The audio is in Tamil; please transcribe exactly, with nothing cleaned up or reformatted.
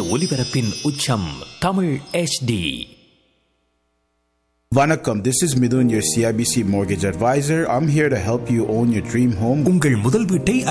ஒலிபரப்பின் உச்சம் Tamil H D. Vanakkam, this is Midun, your C I B C mortgage advisor. I'm here to help you own your dream home. உங்கள் முதல் வீட்டை